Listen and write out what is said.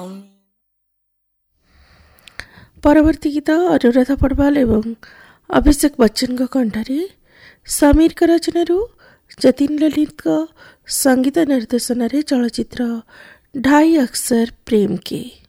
परवर्ती गीत अनुराधा पौडवाल एवं अभिषेक बच्चन को कंठरे समीर का रचना जतिन ललित संगीत निर्देशन चलचित्र ढाई अक्षर प्रेम के।